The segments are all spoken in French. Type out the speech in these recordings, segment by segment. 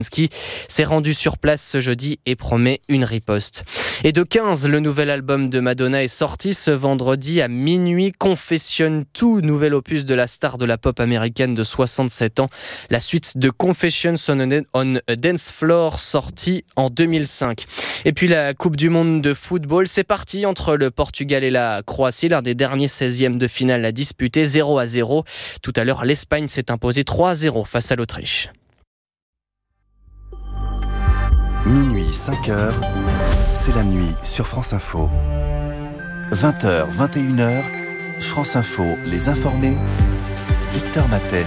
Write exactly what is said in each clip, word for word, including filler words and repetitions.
Qui s'est rendu sur place ce jeudi et promet une riposte. Et de quinze, le nouvel album de Madonna est sorti ce vendredi à minuit. Confession deux, nouvel opus de la star de la pop américaine de soixante-sept ans. La suite de Confessions on a Dance Floor, sorti en deux mille cinq. Et puis la Coupe du Monde de football, c'est parti entre le Portugal et la Croatie. L'un des derniers seizièmes de finale à disputer, zéro à zéro. Tout à l'heure, l'Espagne s'est imposée trois à zéro face à l'Autriche. Minuit, cinq heures, c'est la nuit sur France Info. vingt heures, vingt et une heures, France Info, les informés, Victor Matet.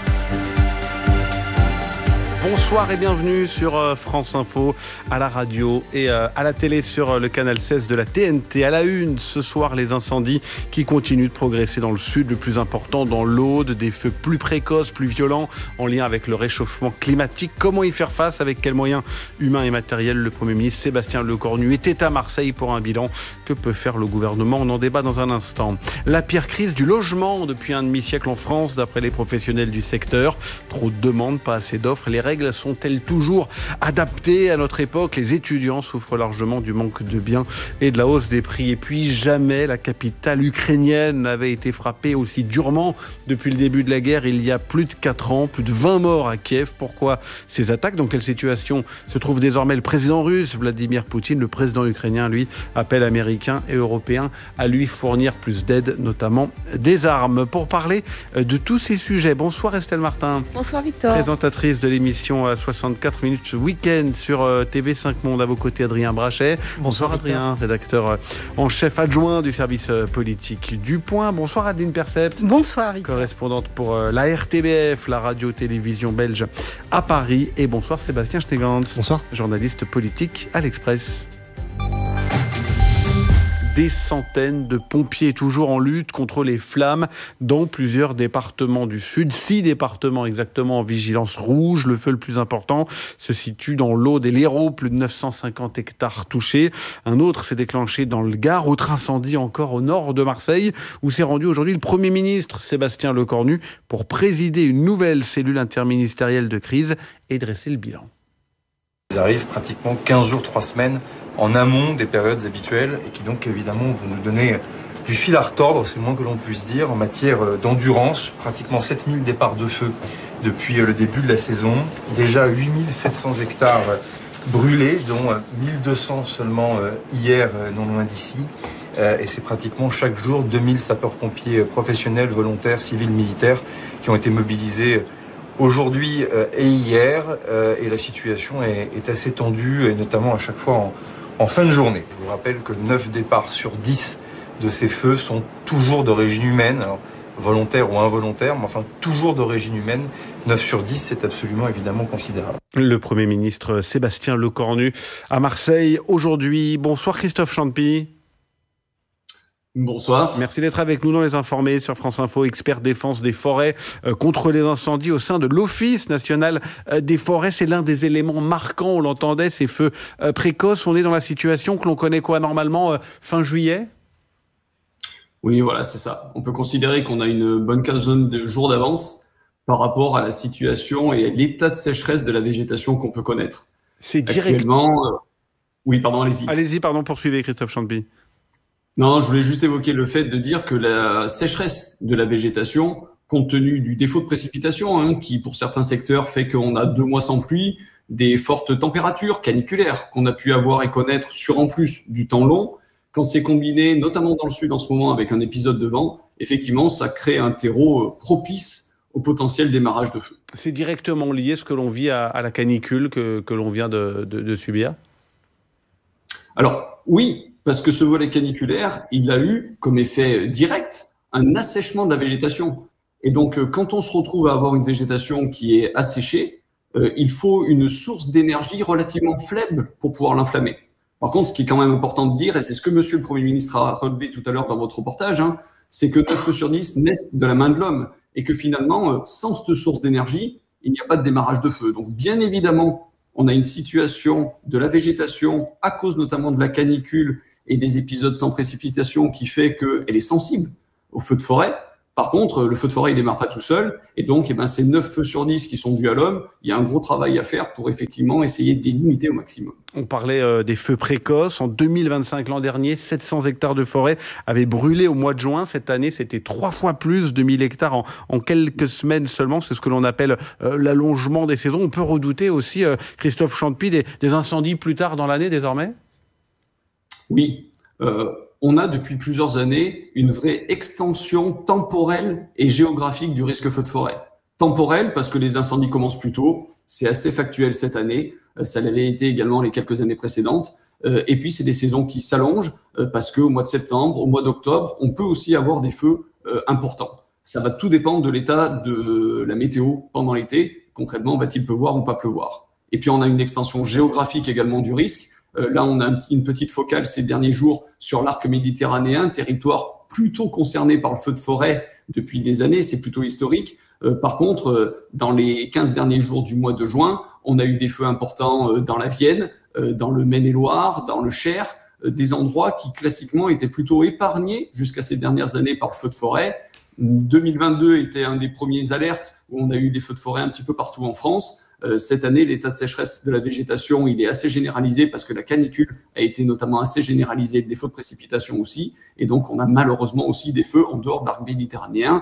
Bonsoir et bienvenue sur France Info, à la radio et à la télé sur le canal seize de la T N T. À la une, ce soir, les incendies qui continuent de progresser dans le sud, le plus important dans l'Aude, des feux plus précoces, plus violents, en lien avec le réchauffement climatique. Comment y faire face, avec quels moyens humains et matériels? Le Premier ministre Sébastien Lecornu était à Marseille pour un bilan. Que peut faire le gouvernement? On en débat dans un instant. La pire crise du logement depuis un demi-siècle en France, d'après les professionnels du secteur. Trop de demandes, pas assez d'offres. Les règles sont-elles toujours adaptées à notre époque? Les étudiants souffrent largement du manque de biens et de la hausse des prix. Et puis jamais la capitale ukrainienne n'avait été frappée aussi durement depuis le début de la guerre, il y a plus de quatre ans, plus de vingt morts à Kiev. Pourquoi ces attaques? Dans quelle situation se trouve désormais le président russe Vladimir Poutine? Le président ukrainien, lui, appelle Américains et Européens à lui fournir plus d'aide, notamment des armes. Pour parler de tous ces sujets, bonsoir Estelle Martin. Bonsoir Victor. Présentatrice de l'émission à soixante-quatre minutes week-end sur T V cinq Monde. À vos côtés, Adrien Brachet. Bonsoir, bonsoir Adrien, rédacteur en chef adjoint du service politique du Point. Bonsoir Adeline Percept. Bonsoir Victor. Correspondante pour la R T B F, la radio-télévision belge à Paris. Et bonsoir Sébastien Schneegans. Bonsoir. Journaliste politique à l'Express. Des centaines de pompiers toujours en lutte contre les flammes dans plusieurs départements du Sud. Six départements exactement en vigilance rouge. Le feu le plus important se situe dans l'Aude et l'Hérault, plus de neuf cent cinquante hectares touchés. Un autre s'est déclenché dans le Gard. Autre incendie encore au nord de Marseille, où s'est rendu aujourd'hui le Premier ministre Sébastien Lecornu pour présider une nouvelle cellule interministérielle de crise et dresser le bilan. Ils arrivent pratiquement quinze jours, trois semaines en amont des périodes habituelles et qui donc évidemment vont nous donner du fil à retordre, c'est le moins que l'on puisse dire, en matière d'endurance. Pratiquement sept mille départs de feu depuis le début de la saison. Déjà huit mille sept cents hectares brûlés, dont mille deux cents seulement hier, non loin d'ici. Et c'est pratiquement chaque jour deux mille sapeurs-pompiers professionnels, volontaires, civils, militaires qui ont été mobilisés aujourd'hui et hier, et la situation est, est assez tendue, et notamment à chaque fois en, en fin de journée. Je vous rappelle que neuf départs sur dix de ces feux sont toujours d'origine humaine, alors, volontaire ou involontaire, mais enfin toujours d'origine humaine. neuf sur dix, c'est absolument évidemment considérable. Le Premier ministre Sébastien Lecornu à Marseille aujourd'hui. Bonsoir Christophe Champy. Bonsoir. Merci d'être avec nous dans Les Informés sur France Info, expert défense des forêts euh, contre les incendies au sein de l'Office national euh, des forêts. C'est l'un des éléments marquants, on l'entendait, ces feux euh, précoces. On est dans la situation que l'on connaît quoi normalement euh, fin juillet? Oui, voilà, c'est ça. On peut considérer qu'on a une bonne quinzaine de jours d'avance par rapport à la situation et à l'état de sécheresse de la végétation qu'on peut connaître. C'est direct... Actuellement, euh... oui, pardon, allez-y. Allez-y, pardon, poursuivez Christophe Champy. Non, je voulais juste évoquer le fait de dire que la sécheresse de la végétation, compte tenu du défaut de précipitation, hein, qui pour certains secteurs fait qu'on a deux mois sans pluie, des fortes températures caniculaires qu'on a pu avoir et connaître sur en plus du temps long, quand c'est combiné, notamment dans le sud en ce moment, avec un épisode de vent, effectivement, ça crée un terreau propice au potentiel démarrage de feu. C'est directement lié ce que l'on vit à, à la canicule que, que l'on vient de, de, de subir? Alors, oui. Parce que ce volet caniculaire, il a eu comme effet direct un assèchement de la végétation. Et donc, quand on se retrouve à avoir une végétation qui est asséchée, euh, il faut une source d'énergie relativement faible pour pouvoir l'inflammer. Par contre, ce qui est quand même important de dire, et c'est ce que Monsieur le Premier ministre a relevé tout à l'heure dans votre reportage, hein, c'est que neuf feux sur dix naissent de la main de l'homme et que finalement, sans cette source d'énergie, il n'y a pas de démarrage de feu. Donc, bien évidemment, on a une situation de la végétation à cause notamment de la canicule et des épisodes sans précipitation qui fait qu'elle est sensible au feu de forêt. Par contre, le feu de forêt, il démarre pas tout seul. Et donc, eh ben, ces neuf feux sur dix qui sont dus à l'homme, il y a un gros travail à faire pour effectivement essayer de les limiter au maximum. On parlait euh, des feux précoces. En deux mille vingt-cinq, l'an dernier, sept cents hectares de forêt avaient brûlé au mois de juin. Cette année, c'était trois fois plus, deux mille hectares en, en quelques semaines seulement. C'est ce que l'on appelle euh, l'allongement des saisons. On peut redouter aussi, euh, Christophe Chantepie, des, des incendies plus tard dans l'année désormais ? Oui. Euh... On a depuis plusieurs années une vraie extension temporelle et géographique du risque feu de forêt. Temporelle parce que les incendies commencent plus tôt, c'est assez factuel cette année, ça l'avait été également les quelques années précédentes. Et puis c'est des saisons qui s'allongent parce qu'au mois de septembre, au mois d'octobre, on peut aussi avoir des feux importants. Ça va tout dépendre de l'état de la météo pendant l'été. Concrètement, va-t-il pleuvoir ou pas pleuvoir? Et puis on a une extension géographique également du risque. Euh, là, on a une petite focale ces derniers jours sur l'arc méditerranéen, territoire plutôt concerné par le feu de forêt depuis des années, c'est plutôt historique. Euh, par contre, euh, dans les quinze derniers jours du mois de juin, on a eu des feux importants euh, dans la Vienne, euh, dans le Maine-et-Loire, dans le Cher, euh, des endroits qui classiquement étaient plutôt épargnés jusqu'à ces dernières années par le feu de forêt. deux mille vingt-deux était un des premiers alertes où on a eu des feux de forêt un petit peu partout en France. Euh, cette année, l'état de sécheresse de la végétation, il est assez généralisé parce que la canicule a été notamment assez généralisée, des feux de précipitation aussi. Et donc, on a malheureusement aussi des feux en dehors de l'arc méditerranéen.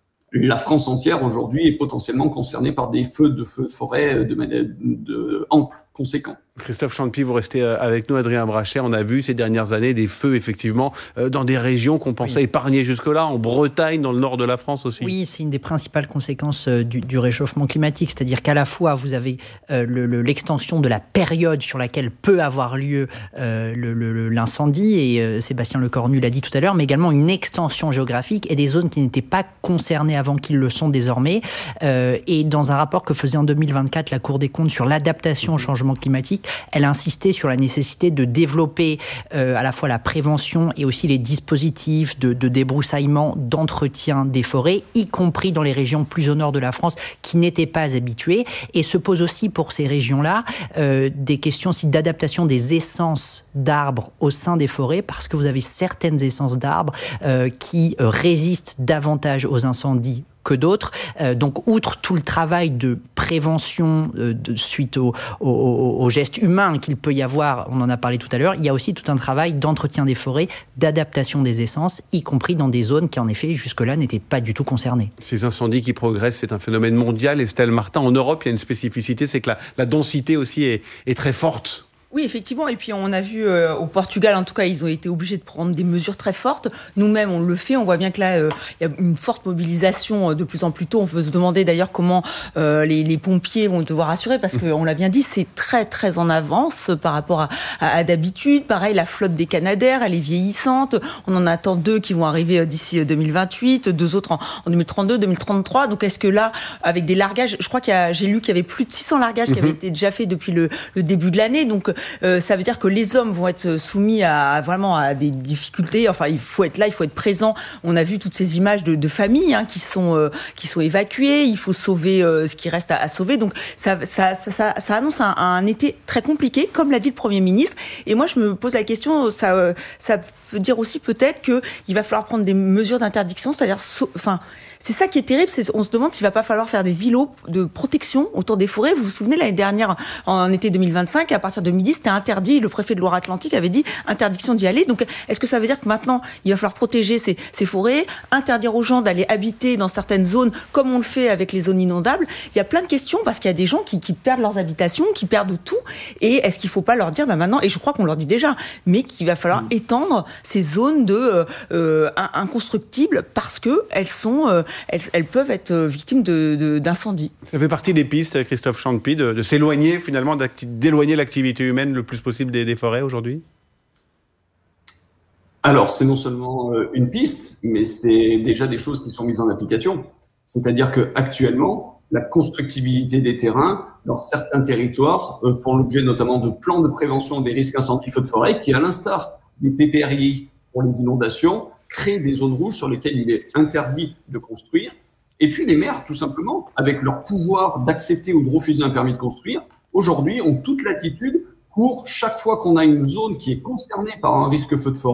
La France entière, aujourd'hui, est potentiellement concernée par des feux de feux de forêt de, de, de amples, conséquents. Christophe Chantepie, vous restez avec nous, Adrien Brachet. On a vu ces dernières années des feux, effectivement, dans des régions qu'on pensait oui. épargnées jusque-là, en Bretagne, dans le nord de la France aussi. Oui, c'est une des principales conséquences du, du réchauffement climatique. C'est-à-dire qu'à la fois, vous avez euh, le, le, l'extension de la période sur laquelle peut avoir lieu euh, le, le, l'incendie, et euh, Sébastien Lecornu l'a dit tout à l'heure, mais également une extension géographique et des zones qui n'étaient pas concernées avant qu'ils le sont désormais. Euh, et dans un rapport que faisait en deux mille vingt-quatre la Cour des comptes sur l'adaptation au changement climatique, elle a insisté sur la nécessité de développer euh, à la fois la prévention et aussi les dispositifs de, de débroussaillement, d'entretien des forêts, y compris dans les régions plus au nord de la France qui n'étaient pas habituées. Et se pose aussi pour ces régions-là euh, des questions aussi d'adaptation des essences d'arbres au sein des forêts, parce que vous avez certaines essences d'arbres euh, qui euh, résistent davantage aux incendies que d'autres. Euh, donc, outre tout le travail de prévention euh, de, suite aux au, au, au gestes humains qu'il peut y avoir, on en a parlé tout à l'heure, il y a aussi tout un travail d'entretien des forêts, d'adaptation des essences, y compris dans des zones qui, en effet, jusque-là, n'étaient pas du tout concernées. Ces incendies qui progressent, c'est un phénomène mondial. Estelle Martin, en Europe, il y a une spécificité, c'est que la, la densité aussi est, est très forte. Oui, effectivement. Et puis, on a vu euh, au Portugal, en tout cas, ils ont été obligés de prendre des mesures très fortes. Nous-mêmes, on le fait. On voit bien que là, il euh, y a une forte mobilisation de plus en plus tôt. On peut se demander d'ailleurs comment euh, les, les pompiers vont devoir assurer, parce qu'on l'a bien dit, c'est très, très en avance par rapport à, à, à d'habitude. Pareil, la flotte des Canadair, elle est vieillissante. On en attend deux qui vont arriver d'ici deux mille vingt-huit, deux autres en, en deux mille trente-deux, deux mille trente-trois. Donc, est-ce que là, avec des largages, je crois qu'il y a, j'ai lu qu'il y avait plus de six cents largages qui avaient été déjà faits depuis le, le début de l'année. Donc, Euh, ça veut dire que les hommes vont être soumis à, à vraiment à des difficultés. Enfin, il faut être là, il faut être présent. On a vu toutes ces images de, de familles hein, qui sont euh, qui sont évacuées. Il faut sauver euh, ce qui reste à, à sauver. Donc ça ça, ça, ça, ça annonce un, un été très compliqué, comme l'a dit le Premier ministre. Et moi, je me pose la question. Ça euh, ça veut dire aussi peut-être que il va falloir prendre des mesures d'interdiction, c'est-à-dire, so, enfin. C'est ça qui est terrible, c'est on se demande s'il va pas falloir faire des îlots de protection autour des forêts. Vous vous souvenez, l'année dernière, en été deux mille vingt-cinq, à partir de midi, c'était interdit. Le préfet de Loire-Atlantique avait dit interdiction d'y aller. Donc, est-ce que ça veut dire que maintenant, il va falloir protéger ces, ces forêts, interdire aux gens d'aller habiter dans certaines zones, comme on le fait avec les zones inondables? Il y a plein de questions, parce qu'il y a des gens qui, qui perdent leurs habitations, qui perdent tout. Et est-ce qu'il faut pas leur dire, bah maintenant, et je crois qu'on leur dit déjà, mais qu'il va falloir mmh. étendre ces zones de euh, inconstructibles, parce que elles sont euh, Elles, elles peuvent être victimes de, de, d'incendies. Ça fait partie des pistes, Christophe Chantepie, de, de s'éloigner finalement, d'éloigner l'activité humaine le plus possible des, des forêts aujourd'hui? Alors, c'est non seulement une piste, mais c'est déjà des choses qui sont mises en application. C'est-à-dire qu'actuellement, la constructibilité des terrains dans certains territoires font l'objet notamment de plans de prévention des risques incendies feux de forêt qui, à l'instar des P P R I pour les inondations, créent des zones rouges sur lesquelles il est interdit de construire. Et puis les maires, tout simplement, avec leur pouvoir d'accepter ou de refuser un permis de construire, aujourd'hui ont toute latitude pour, chaque fois qu'on a une zone qui est concernée par un risque feu de forêt,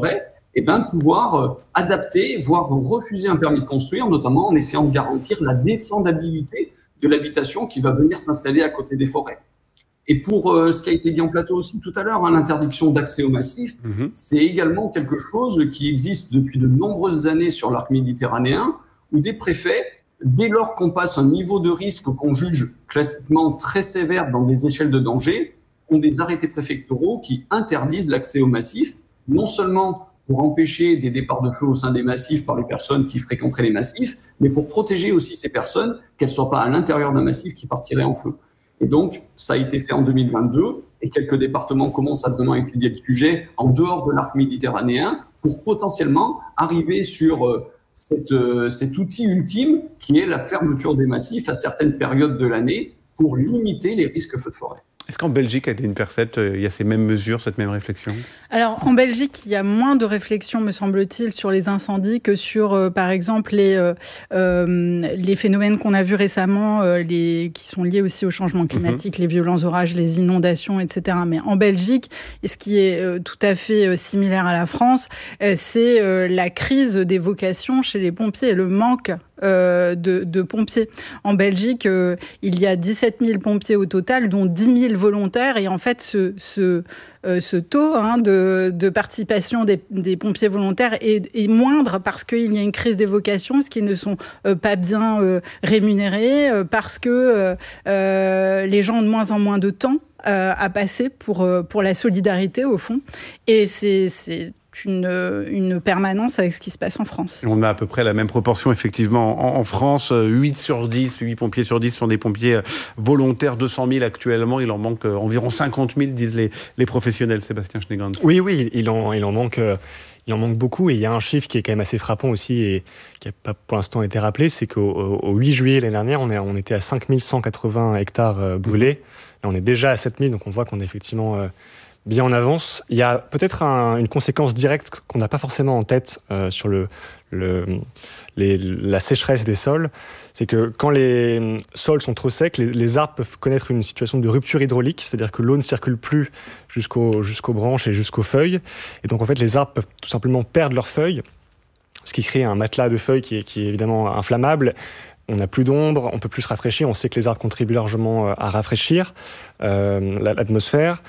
eh ben, pouvoir euh, adapter, voire refuser un permis de construire, notamment en essayant de garantir la défendabilité de l'habitation qui va venir s'installer à côté des forêts. Et pour euh, ce qui a été dit en plateau aussi tout à l'heure, hein, l'interdiction d'accès au massif, mmh. c'est également quelque chose qui existe depuis de nombreuses années sur l'arc méditerranéen, où des préfets, dès lors qu'on passe un niveau de risque qu'on juge classiquement très sévère dans des échelles de danger, ont des arrêtés préfectoraux qui interdisent l'accès au massif, non seulement pour empêcher des départs de feu au sein des massifs par les personnes qui fréquenteraient les massifs, mais pour protéger aussi ces personnes, qu'elles ne soient pas à l'intérieur d'un massif qui partirait en feu. Et donc, ça a été fait en deux mille vingt-deux, et quelques départements commencent à vraiment étudier le sujet en dehors de l'arc méditerranéen pour potentiellement arriver sur euh, cette, euh, cet outil ultime qui est la fermeture des massifs à certaines périodes de l'année pour limiter les risques feux de forêt. Est-ce qu'en Belgique, à Intercept, il y a ces mêmes mesures, cette même réflexion ? Alors, en Belgique, il y a moins de réflexion, me semble-t-il, sur les incendies que sur, euh, par exemple, les, euh, euh, les phénomènes qu'on a vus récemment, euh, les, qui sont liés aussi au changement climatique, mmh. les violents orages, les inondations, et cetera. Mais en Belgique, et ce qui est euh, tout à fait euh, similaire à la France, euh, c'est euh, la crise des vocations chez les pompiers et le manque Euh, de, de pompiers. En Belgique, euh, il y a dix-sept mille pompiers au total, dont dix mille volontaires. Et en fait, ce, ce, euh, ce taux hein, de, de participation des, des pompiers volontaires est, est moindre parce qu'il y a une crise des vocations, parce qu'ils ne sont euh, pas bien euh, rémunérés, euh, parce que euh, euh, les gens ont de moins en moins de temps euh, à passer pour, euh, pour la solidarité, au fond. Et c'est... c'est Une, une permanence avec ce qui se passe en France. On a à peu près la même proportion, effectivement. En, en France, huit sur dix, huit pompiers sur dix sont des pompiers volontaires, deux cent mille actuellement. Il en manque environ cinquante mille, disent les, les professionnels. Sébastien Schneegans. Oui, oui, il en, il en manque... Euh... Il en manque beaucoup et il y a un chiffre qui est quand même assez frappant aussi et qui n'a pas pour l'instant été rappelé, c'est qu'au au huit juillet l'année dernière, on, est, on était à cinq mille cent quatre-vingts hectares euh, brûlés. Là, on est déjà à sept mille, donc on voit qu'on est effectivement euh, bien en avance. Il y a peut-être un, une conséquence directe qu'on n'a pas forcément en tête euh, sur le, le, les, la sécheresse des sols. C'est que quand les sols sont trop secs, les, les arbres peuvent connaître une situation de rupture hydraulique, c'est-à-dire que l'eau ne circule plus jusqu'aux, jusqu'aux branches et jusqu'aux feuilles. Et donc, en fait, les arbres peuvent tout simplement perdre leurs feuilles, ce qui crée un matelas de feuilles qui est, qui est évidemment inflammable. On n'a plus d'ombre, on ne peut plus se rafraîchir. On sait que les arbres contribuent largement à rafraîchir euh, l'atmosphère.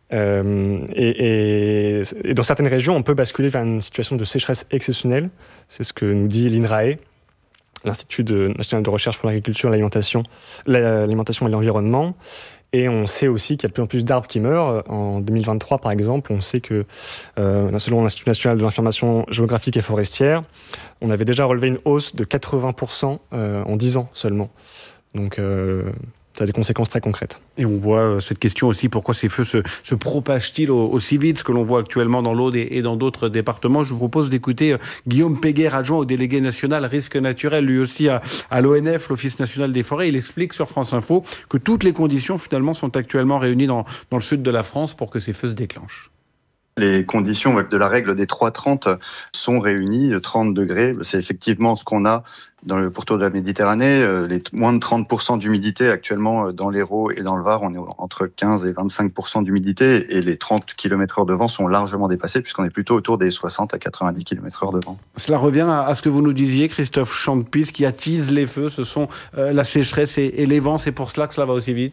Euh, et, et, et dans certaines régions, on peut basculer vers une situation de sécheresse exceptionnelle. C'est ce que nous dit l'INRAE, l'Institut de, national de recherche pour l'agriculture, l'alimentation, l'alimentation et l'environnement. Et on sait aussi qu'il y a de plus en plus d'arbres qui meurent. En deux mille vingt-trois, par exemple, on sait que, euh, selon l'Institut national de l'information géographique et forestière, on avait déjà relevé une hausse de quatre-vingts pour cent euh, en dix ans seulement. Donc, euh, ça a des conséquences très concrètes. Et on voit cette question aussi, pourquoi ces feux se, se propagent-ils aussi vite, ce que l'on voit actuellement dans l'Aude et, et dans d'autres départements. Je vous propose d'écouter Guillaume Péguer, adjoint au délégué national risque naturel, lui aussi à, à l'O N F, l'Office national des forêts. Il explique sur France Info que toutes les conditions finalement sont actuellement réunies dans, dans le sud de la France pour que ces feux se déclenchent. Les conditions de la règle des trois trente sont réunies. trente degrés, c'est effectivement ce qu'on a dans le pourtour de la Méditerranée. Les moins de trente pour cent d'humidité actuellement dans l'Hérault et dans le Var, on est entre quinze et vingt-cinq pour cent d'humidité et les trente kilomètres heure de vent sont largement dépassés puisqu'on est plutôt autour des soixante à quatre-vingt-dix kilomètres heure de vent. Cela revient à ce que vous nous disiez, Christophe Champis, ce qui attise les feux, ce sont la sécheresse et les vents. C'est pour cela que cela va aussi vite ?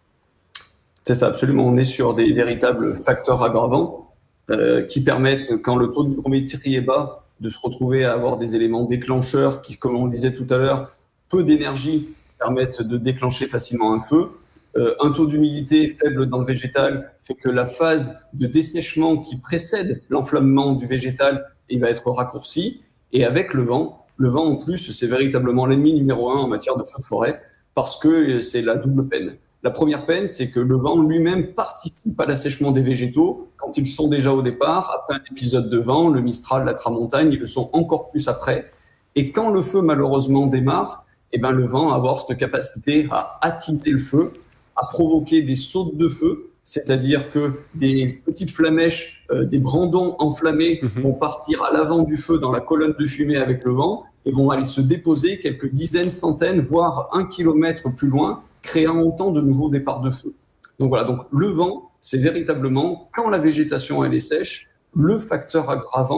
C'est ça, absolument. On est sur des véritables facteurs aggravants. Euh, qui permettent, quand le taux d'hygrométrie est bas, de se retrouver à avoir des éléments déclencheurs qui, comme on le disait tout à l'heure, peu d'énergie permettent de déclencher facilement un feu. Euh, un taux d'humidité faible dans le végétal fait que la phase de dessèchement qui précède l'enflammement du végétal, il va être raccourci. Et avec le vent, le vent en plus, c'est véritablement l'ennemi numéro un en matière de feu de forêt parce que c'est la double peine. La première peine, c'est que le vent lui-même participe à l'assèchement des végétaux quand ils sont déjà au départ. Après un épisode de vent, le Mistral, la Tramontagne, ils le sont encore plus après. Et quand le feu malheureusement démarre, eh ben, le vent va avoir cette capacité à attiser le feu, à provoquer des sautes de feu, c'est-à-dire que des petites flamèches, euh, des brandons enflammés mmh. vont partir à l'avant du feu dans la colonne de fumée avec le vent et vont aller se déposer quelques dizaines, centaines, voire un kilomètre plus loin, créant autant de nouveaux départs de feu. Donc voilà, donc le vent, c'est véritablement, quand la végétation elle est sèche, le facteur aggravant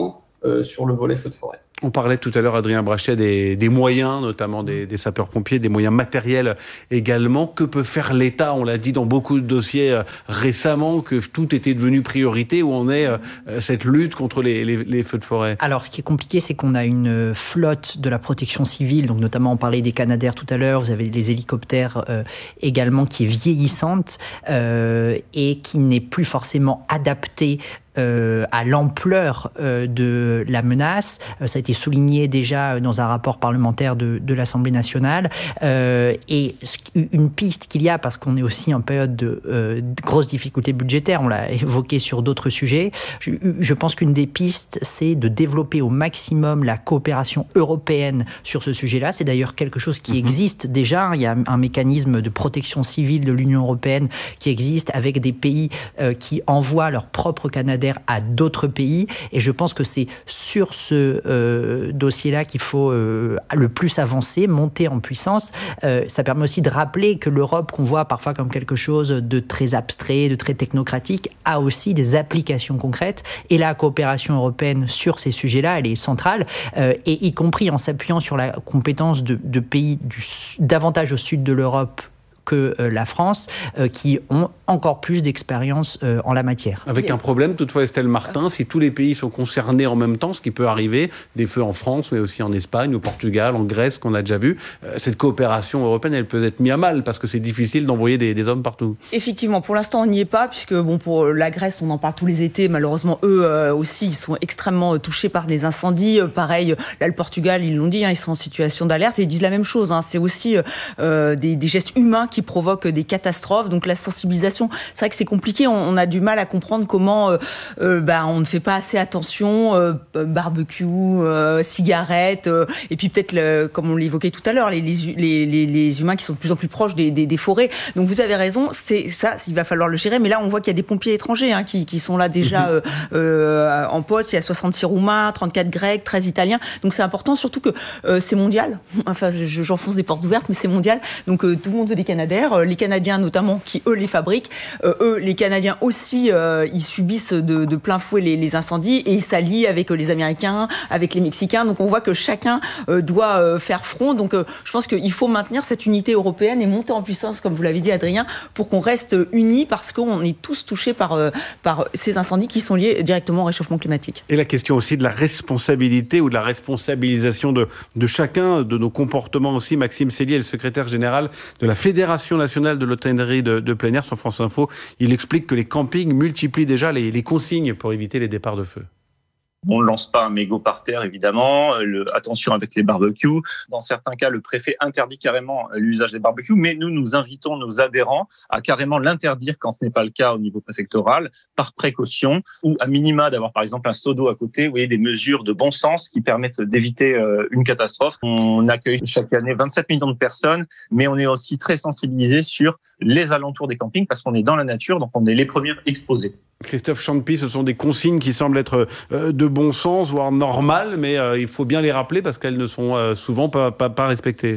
euh, sur le volet feu de forêt. On parlait tout à l'heure, Adrien Brachet, des, des moyens, notamment des, des sapeurs-pompiers, des moyens matériels également. Que peut faire l'État? On l'a dit dans beaucoup de dossiers euh, récemment, que tout était devenu priorité. Où on est euh, cette lutte contre les, les, les feux de forêt? Alors, ce qui est compliqué, c'est qu'on a une flotte de la protection civile. Donc, notamment, on parlait des Canadair tout à l'heure. Vous avez les hélicoptères euh, également, qui est vieillissante euh, et qui n'est plus forcément adaptée Euh, à l'ampleur euh, de la menace. Euh, ça a été souligné déjà dans un rapport parlementaire de, de l'Assemblée nationale. Euh, et une piste qu'il y a, parce qu'on est aussi en période de, euh, de grosses difficultés budgétaires, on l'a évoqué sur d'autres sujets, je, je pense qu'une des pistes, c'est de développer au maximum la coopération européenne sur ce sujet-là. C'est d'ailleurs quelque chose qui mmh. existe déjà. Il y a un mécanisme de protection civile de l'Union européenne qui existe avec des pays euh, qui envoient leurs propres Canadair à d'autres pays, et je pense que c'est sur ce euh, dossier-là qu'il faut euh, le plus avancer, monter en puissance. Euh, ça permet aussi de rappeler que l'Europe, qu'on voit parfois comme quelque chose de très abstrait, de très technocratique, a aussi des applications concrètes, et la coopération européenne sur ces sujets-là, elle est centrale, euh, et y compris en s'appuyant sur la compétence de, de pays du, davantage au sud de l'Europe que euh, la France, euh, qui ont encore plus d'expérience euh, en la matière. Avec un problème, toutefois, Estelle Martin, si tous les pays sont concernés en même temps, ce qui peut arriver, des feux en France, mais aussi en Espagne, au Portugal, en Grèce, qu'on a déjà vu, euh, cette coopération européenne, elle peut être mise à mal, parce que c'est difficile d'envoyer des, des hommes partout. Effectivement, pour l'instant, on n'y est pas, puisque bon, pour la Grèce, on en parle tous les étés, malheureusement, eux euh, aussi, ils sont extrêmement touchés par les incendies. Euh, pareil, là, le Portugal, ils l'ont dit, hein, ils sont en situation d'alerte, et ils disent la même chose. Hein, c'est aussi euh, des, des gestes humains qui provoquent des catastrophes. Donc la sensibilisation, c'est vrai que c'est compliqué. On, on a du mal à comprendre comment euh, euh, bah, on ne fait pas assez attention. Euh, barbecue, euh, cigarettes, euh, et puis peut-être, le, comme on l'évoquait tout à l'heure, les, les, les, les humains qui sont de plus en plus proches des, des, des forêts. Donc vous avez raison, c'est ça, il va falloir le gérer. Mais là, on voit qu'il y a des pompiers étrangers hein, qui, qui sont là déjà euh, euh, en poste. Il y a soixante-six Roumains, trente-quatre Grecs, treize Italiens. Donc c'est important, surtout que euh, c'est mondial. Enfin, j'enfonce des portes ouvertes, mais c'est mondial. Donc euh, tout le monde veut des Canadair. Les Canadiens notamment, qui eux les fabriquent. Euh, eux, les Canadiens aussi, euh, ils subissent de, de plein fouet les, les incendies, et ils s'allient avec les Américains, avec les Mexicains. Donc on voit que chacun euh, doit euh, faire front. Donc euh, je pense qu'il faut maintenir cette unité européenne et monter en puissance, comme vous l'avez dit Adrien, pour qu'on reste unis, parce qu'on est tous touchés par, euh, par ces incendies qui sont liés directement au réchauffement climatique. Et la question aussi de la responsabilité ou de la responsabilisation de, de chacun, de nos comportements aussi. Maxime Sellier, le secrétaire général de la Fédération nationale de l'hôtellerie de, de plein air sur France Info, il explique que les campings multiplient déjà les, les consignes pour éviter les départs de feu. On ne lance pas un mégot par terre, évidemment. Le, attention avec les barbecues. Dans certains cas, le préfet interdit carrément l'usage des barbecues, mais nous, nous invitons nos adhérents à carrément l'interdire quand ce n'est pas le cas au niveau préfectoral, par précaution, ou à minima d'avoir par exemple un seau d'eau à côté. Vous voyez, des mesures de bon sens qui permettent d'éviter euh, une catastrophe. On accueille chaque année vingt-sept millions de personnes, mais on est aussi très sensibilisé sur les alentours des campings, parce qu'on est dans la nature, donc on est les premiers exposés. Christophe Champy, ce sont des consignes qui semblent être euh, de bon sens, voire normales, mais euh, il faut bien les rappeler parce qu'elles ne sont euh, souvent pas, pas, pas respectées.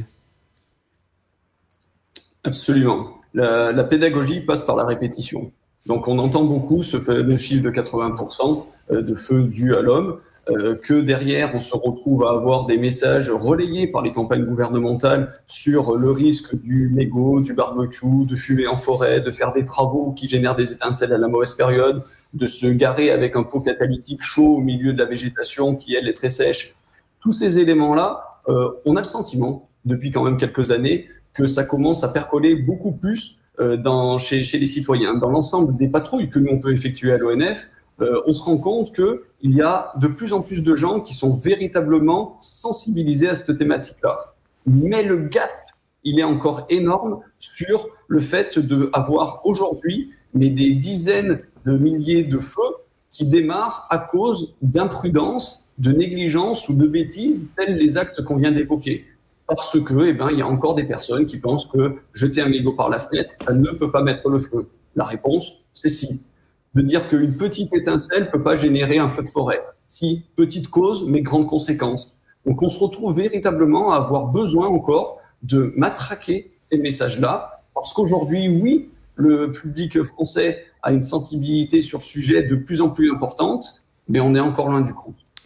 Absolument. La, la pédagogie passe par la répétition. Donc on entend beaucoup ce fameux chiffre de quatre-vingts pour cent de feux dus à l'homme, euh, que derrière on se retrouve à avoir des messages relayés par les campagnes gouvernementales sur le risque du mégot, du barbecue, de fumer en forêt, de faire des travaux qui génèrent des étincelles à la mauvaise période, de se garer avec un pot catalytique chaud au milieu de la végétation qui, elle, est très sèche. Tous ces éléments-là, euh, on a le sentiment, depuis quand même quelques années, que ça commence à percoler beaucoup plus euh, dans, chez, chez les citoyens. Dans l'ensemble des patrouilles que nous, on peut effectuer à l'O N F, euh, on se rend compte qu'il y a de plus en plus de gens qui sont véritablement sensibilisés à cette thématique-là. Mais le gap, il est encore énorme sur le fait d'avoir aujourd'hui mais des dizaines de milliers de feux qui démarrent à cause d'imprudence, de négligence ou de bêtises, tels les actes qu'on vient d'évoquer. Parce que, eh ben, il y a encore des personnes qui pensent que jeter un mégot par la fenêtre, ça ne peut pas mettre le feu. La réponse, c'est si. De dire qu'une petite étincelle peut pas générer un feu de forêt. Si, petite cause, mais grande conséquence. Donc, on se retrouve véritablement à avoir besoin encore de matraquer ces messages-là, parce qu'aujourd'hui, oui, le public français a une sensibilité sur ce sujet de plus en plus importante, mais on est encore loin du compte.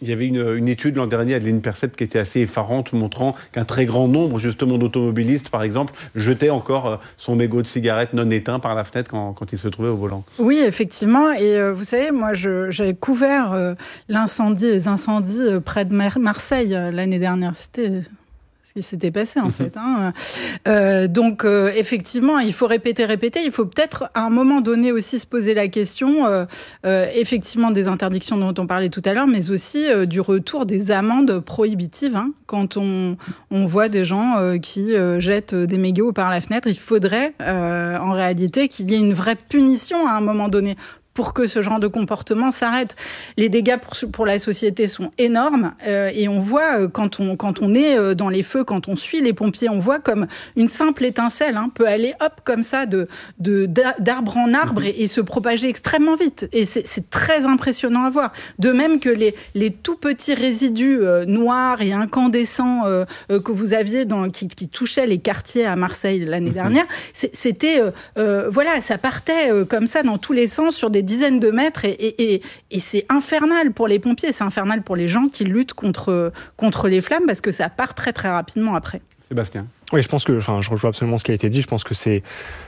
Il y avait une, une étude l'an dernier à l'Inpercept qui était assez effarante, montrant qu'un très grand nombre justement d'automobilistes, par exemple, jetaient encore son mégot de cigarette non éteint par la fenêtre quand, quand il se trouvait au volant. Oui, effectivement. Et euh, vous savez, moi, je, j'avais couvert euh, l'incendie, les incendies euh, près de Mar- Marseille euh, l'année dernière. C'était... ce qui s'était passé en fait. Hein. Euh, donc euh, effectivement, il faut répéter, répéter. Il faut peut-être à un moment donné aussi se poser la question, euh, euh, effectivement des interdictions dont on parlait tout à l'heure, mais aussi euh, du retour des amendes prohibitives. Hein. Quand on, on voit des gens euh, qui euh, jettent des mégots par la fenêtre, il faudrait euh, en réalité qu'il y ait une vraie punition à un moment donné pour que ce genre de comportement s'arrête. Les dégâts pour, pour la société sont énormes euh, et on voit euh, quand on, quand on est euh, dans les feux, quand on suit les pompiers, on voit comme une simple étincelle hein, peut aller hop comme ça de, de, d'arbre en arbre et, et se propager extrêmement vite. Et c'est, c'est très impressionnant à voir. De même que les, les tout petits résidus euh, noirs et incandescents euh, euh, que vous aviez dans, qui, qui touchaient les quartiers à Marseille l'année dernière, c'est, c'était euh, euh, voilà, ça partait euh, comme ça dans tous les sens sur des dizaines de mètres et, et, et, et c'est infernal pour les pompiers, c'est infernal pour les gens qui luttent contre, contre les flammes parce que ça part très très rapidement après. Sébastien. Oui, je pense que, enfin, je rejoins absolument ce qui a été dit. Je pense que c'est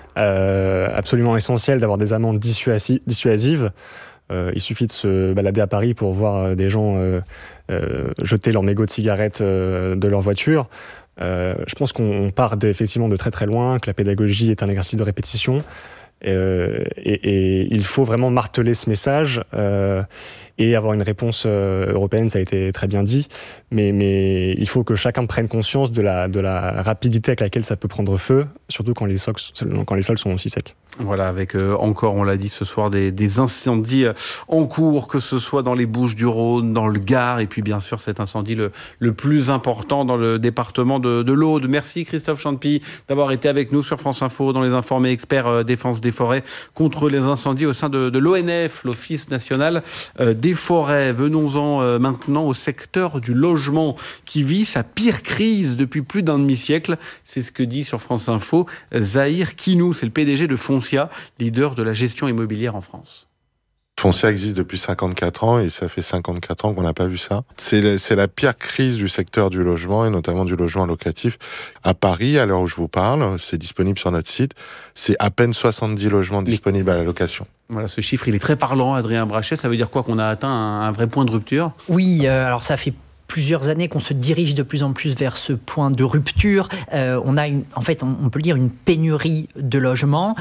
euh, absolument essentiel d'avoir des amendes dissuasi- dissuasives. Euh, il suffit de se balader à Paris pour voir des gens euh, euh, jeter leurs mégots de cigarettes euh, de leur voiture. Euh, je pense qu'on part de, effectivement de très très loin, que la pédagogie est un exercice de répétition. Euh, et, et il faut vraiment marteler ce message euh, et avoir une réponse euh, européenne, ça a été très bien dit, mais, mais il faut que chacun prenne conscience de la, de la rapidité avec laquelle ça peut prendre feu, surtout quand les sols, quand les sols sont aussi secs. Voilà, avec euh, encore, on l'a dit ce soir, des, des incendies en cours, que ce soit dans les Bouches-du-Rhône, dans le Gard, et puis bien sûr cet incendie le, le plus important dans le département de, de l'Aude. Merci Christophe Champy d'avoir été avec nous sur France Info dans les informés experts euh, défense des forêts contre les incendies au sein de, de l'O N F, l'Office national euh, des forêts. Venons-en euh, maintenant au secteur du logement qui vit sa pire crise depuis plus d'un demi-siècle. C'est ce que dit sur France Info Zahir Kinou, c'est le P D G de Foncia, leader de la gestion immobilière en France. Foncia existe depuis cinquante-quatre ans et ça fait cinquante-quatre ans qu'on n'a pas vu ça. C'est, le, c'est la pire crise du secteur du logement et notamment du logement locatif. À Paris, à l'heure où je vous parle, c'est disponible sur notre site, c'est à peine soixante-dix logements disponibles à la location. Voilà, ce chiffre, il est très parlant, Adrien Brachet. Ça veut dire quoi, qu'on a atteint un, un vrai point de rupture ? Oui, euh, alors ça fait plusieurs années qu'on se dirige de plus en plus vers ce point de rupture. Euh, on a, une, en fait, on, on peut le dire, une pénurie de logements,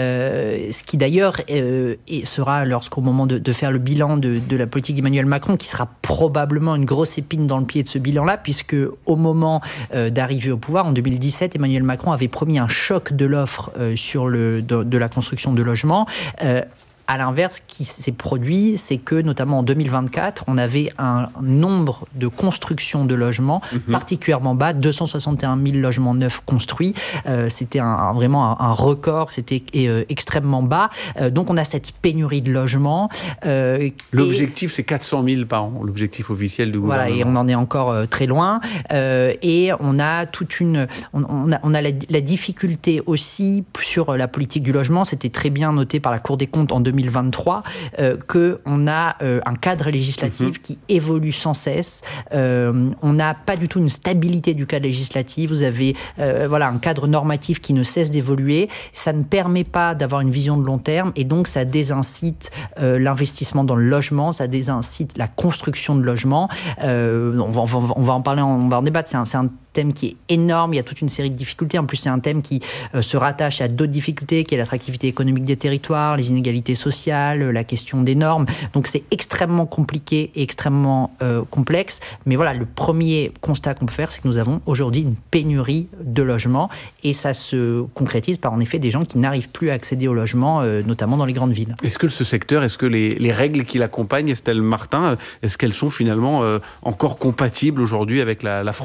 euh, ce qui d'ailleurs euh, et sera, lorsqu'au moment de, de faire le bilan de, de la politique d'Emmanuel Macron, qui sera probablement une grosse épine dans le pied de ce bilan-là, puisque au moment euh, d'arriver au pouvoir, en deux mille dix-sept, Emmanuel Macron avait promis un choc de l'offre euh, sur le, de, de la construction de logements. Euh, À l'inverse, ce qui s'est produit, c'est que, notamment en deux mille vingt-quatre, on avait un nombre de constructions de logements mmh. particulièrement bas, deux cent soixante et un mille logements neufs construits. Euh, c'était un, un, vraiment un, un record, c'était euh, extrêmement bas. Euh, donc on a cette pénurie de logements. Euh, L'objectif, et... c'est quatre cent mille par an, l'objectif officiel du gouvernement. Voilà, et on en est encore euh, très loin. Euh, et on a toute une... On, on a, on a la, la difficulté aussi sur la politique du logement. C'était très bien noté par la Cour des comptes en deux mille vingt-trois, euh, qu'on a euh, un cadre législatif mmh. qui évolue sans cesse. Euh, on n'a pas du tout une stabilité du cadre législatif. Vous avez euh, voilà, un cadre normatif qui ne cesse d'évoluer. Ça ne permet pas d'avoir une vision de long terme et donc ça désincite euh, l'investissement dans le logement, ça désincite la construction de logements. Euh, on, va, on, va, on va en parler, on va en débattre. C'est un, c'est un thème qui est énorme, il y a toute une série de difficultés. En plus, c'est un thème qui euh, se rattache à d'autres difficultés, qui est l'attractivité économique des territoires, les inégalités sociales, la question des normes. Donc, c'est extrêmement compliqué et extrêmement euh, complexe. Mais voilà, le premier constat qu'on peut faire, c'est que nous avons aujourd'hui une pénurie de logements et ça se concrétise par, en effet, des gens qui n'arrivent plus à accéder au logement, euh, notamment dans les grandes villes. Est-ce que ce secteur, est-ce que les, les règles qui l'accompagnent, Estelle Martin, est-ce qu'elles sont finalement euh, encore compatibles aujourd'hui avec la, la France d'aujourd'hui ?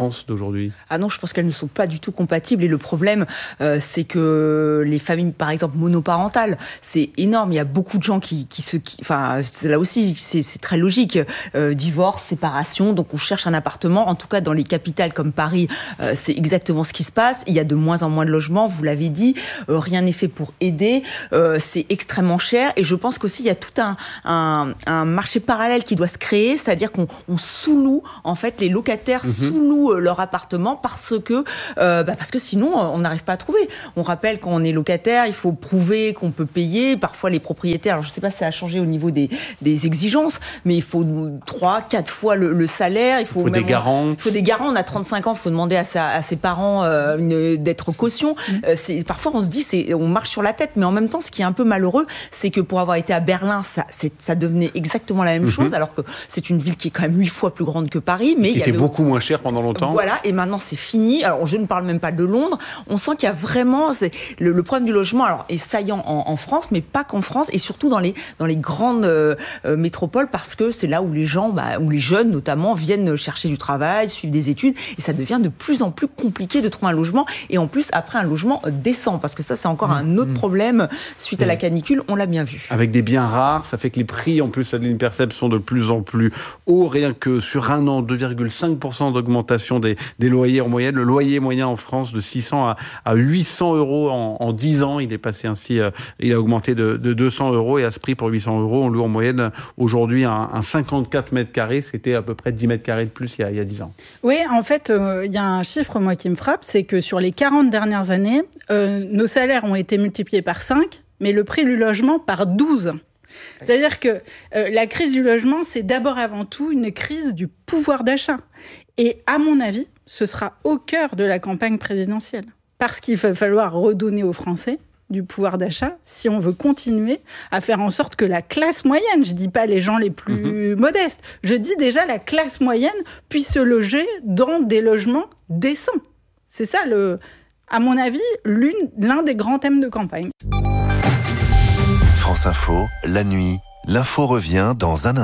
Ah non, je pense qu'elles ne sont pas du tout compatibles. Et le problème, euh, c'est que les familles, par exemple, monoparentales, c'est énorme. Il y a beaucoup de gens qui, qui se... Qui, enfin, là aussi, c'est, c'est très logique. Euh, divorce, séparation, donc on cherche un appartement. En tout cas, dans les capitales comme Paris, euh, c'est exactement ce qui se passe. Il y a de moins en moins de logements, vous l'avez dit. Euh, rien n'est fait pour aider. Euh, c'est extrêmement cher. Et je pense qu'aussi, il y a tout un, un, un marché parallèle qui doit se créer, c'est-à-dire qu'on on sous-loue, en fait, les locataires mmh. sous-louent leur appartement parce que, euh, bah parce que sinon, on n'arrive pas à trouver. On rappelle quand on est locataire, il faut prouver qu'on peut payer. Parfois, les propriétaires, alors je ne sais pas si ça a changé au niveau des, des exigences, mais il faut trois, quatre fois le, le salaire. Il faut, il faut même, des garants. Il faut des garants. On a trente-cinq ans, il faut demander à, sa, à ses parents euh, une, d'être caution. Mmh. Euh, c'est, parfois, on se dit, c'est, on marche sur la tête, mais en même temps, ce qui est un peu malheureux, c'est que pour avoir été à Berlin, ça, c'est, ça devenait exactement la même mmh. chose, alors que c'est une ville qui est quand même huit fois plus grande que Paris. Mais qui il y était avait... beaucoup moins cher pendant longtemps. Voilà, et maintenant c'est fini. Alors je ne parle même pas de Londres. On sent qu'il y a vraiment c'est, le, le problème du logement alors, est saillant en, en France, mais pas qu'en France, et surtout dans les, dans les grandes euh, métropoles, parce que c'est là où les gens, bah, où les jeunes notamment, viennent chercher du travail, suivre des études, et ça devient de plus en plus compliqué de trouver un logement, et en plus après un logement décent, parce que ça c'est encore mmh. un autre problème suite mmh. à la canicule, on l'a bien vu. Avec des biens rares, ça fait que les prix en plus, Adeline Percep, sont de plus en plus hauts, rien que sur un an, deux virgule cinq pour cent d'augmentation des, des loyers en moyenne. Le loyer moyen en France de six cents à, à huit cents euros en, en dix ans. Il est passé ainsi, euh, il a augmenté de, de deux cents euros, et à ce prix pour huit cents euros, on loue en moyenne aujourd'hui un, un cinquante-quatre mètres carrés. C'était à peu près dix mètres carrés de plus il y a, il y a dix ans. Oui, en fait, euh, il y a un chiffre, moi, qui me frappe, c'est que sur les quarante dernières années, euh, nos salaires ont été multipliés par cinq, mais le prix du logement par douze. C'est-à-dire que euh, la crise du logement, c'est d'abord avant tout une crise du pouvoir d'achat. Et à mon avis, ce sera au cœur de la campagne présidentielle. Parce qu'il va falloir redonner aux Français du pouvoir d'achat si on veut continuer à faire en sorte que la classe moyenne, je ne dis pas les gens les plus mmh. modestes, je dis déjà la classe moyenne puisse se loger dans des logements décents. C'est ça, le, à mon avis, l'une, l'un des grands thèmes de campagne. France Info, la nuit, l'info revient dans un instant.